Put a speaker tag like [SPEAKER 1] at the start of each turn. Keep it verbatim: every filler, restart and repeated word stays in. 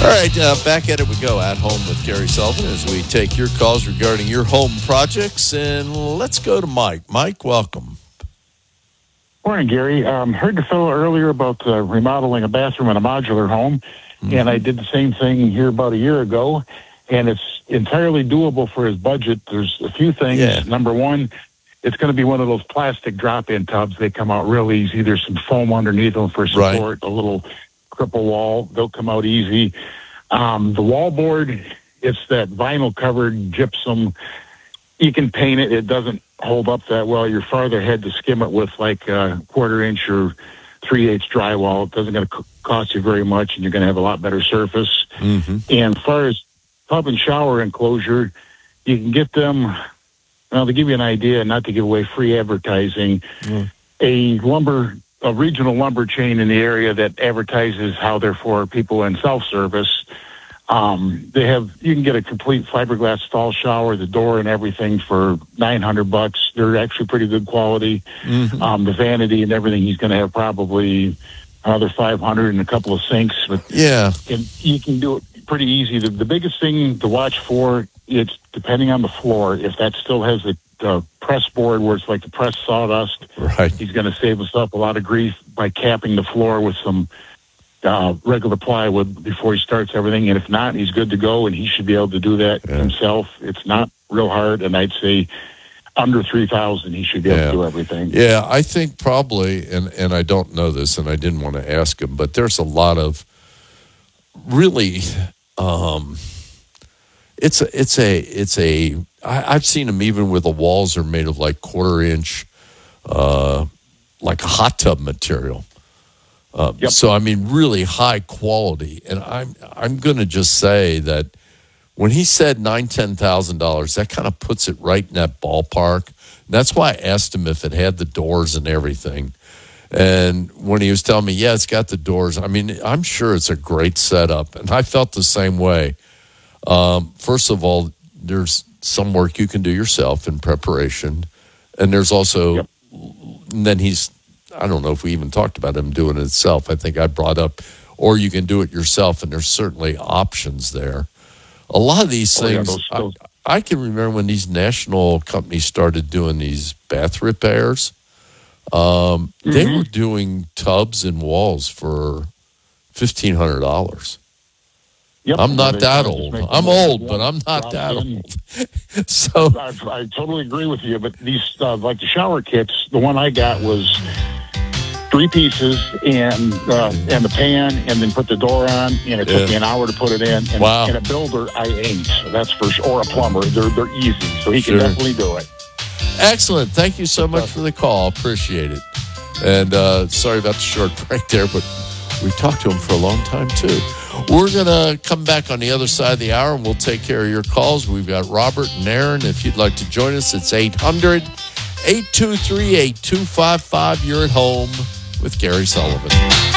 [SPEAKER 1] All right, uh, back at it we go. At Home with Gary Sullivan as we take your calls regarding your home projects. And let's go to Mike. Mike, welcome.
[SPEAKER 2] Morning, Gary. Um, heard the fellow earlier about uh, remodeling a bathroom in a modular home, mm-hmm. and I did the same thing here about a year ago, and it's entirely doable for his budget. There's a few things.
[SPEAKER 1] Yeah.
[SPEAKER 2] Number one, it's going to be one of those plastic drop-in tubs. They come out real easy. There's some foam underneath them for support, right. A little cripple wall. They'll come out easy. Um, the wallboard, it's that vinyl-covered gypsum. You can paint it. It doesn't hold up that well. You're farther ahead to skim it with like a quarter-inch or three-eighths drywall. It doesn't going to cost you very much, and you're going to have a lot better surface.
[SPEAKER 1] Mm-hmm.
[SPEAKER 2] And as far as tub and shower enclosure, you can get them, well, to give you an idea, not to give away free advertising, mm. a lumber, a regional lumber chain in the area that advertises how they're for people in self-service. Um, they have, you can get a complete fiberglass stall shower, the door and everything for nine hundred bucks. They're actually pretty good quality. Mm-hmm. Um, the vanity and everything, he's going to have probably another five hundred and a couple of sinks. But
[SPEAKER 1] yeah,
[SPEAKER 2] and you can do it pretty easy. The, the biggest thing to watch for, it's depending on the floor. If that still has a, a press board where it's like the pressed sawdust,
[SPEAKER 1] right.
[SPEAKER 2] He's going to save us up a lot of grief by capping the floor with some Uh, regular plywood before he starts everything, and if not, he's good to go, and he should be able to do that yeah. himself. It's not real hard, and I'd say under three thousand, he should be
[SPEAKER 1] yeah.
[SPEAKER 2] able to do everything.
[SPEAKER 1] Yeah, I think probably, and, and I don't know this, and I didn't want to ask him, but there's a lot of really, um, it's a, it's a, it's a, I, I've seen them even where the walls are made of like quarter inch, uh, like a hot tub material. Uh,
[SPEAKER 2] yep.
[SPEAKER 1] So, I mean, really high quality. And I'm I'm going to just say that when he said nine thousand dollars, ten thousand dollars, that kind of puts it right in that ballpark. And that's why I asked him if it had the doors and everything. And when he was telling me, yeah, it's got the doors, I mean, I'm sure it's a great setup. And I felt the same way. Um, first of all, there's some work you can do yourself in preparation. And there's also,
[SPEAKER 2] yep.
[SPEAKER 1] and then he's, I don't know if we even talked about him doing it himself. I think I brought up, or you can do it yourself, and there's certainly options there. A lot of these
[SPEAKER 2] oh,
[SPEAKER 1] things,
[SPEAKER 2] yeah, those, those.
[SPEAKER 1] I, I can remember when these national companies started doing these bath repairs. Um, mm-hmm. They were doing tubs and walls for fifteen hundred dollars.
[SPEAKER 2] Yep.
[SPEAKER 1] I'm not that old. I'm old, but I'm not that
[SPEAKER 2] in.
[SPEAKER 1] old. So
[SPEAKER 2] I, I totally agree with you. But these, uh, like the shower kits, the one I got was three pieces and uh, and the pan, and then put the door on, and it yeah. took me an hour to put it in. And,
[SPEAKER 1] wow.
[SPEAKER 2] and a builder, I ain't. So that's for sure. Or a plumber, they're they're easy, so he
[SPEAKER 1] sure.
[SPEAKER 2] can definitely do it.
[SPEAKER 1] Excellent. Thank you so much for the call. Appreciate it. And uh, sorry about the short break there, but we talked to him for a long time too. We're going to come back on the other side of the hour, and we'll take care of your calls. We've got Robert and Aaron. If you'd like to join us, it's eight hundred, eight two three, eight two five five. You're at Home with Gary Sullivan.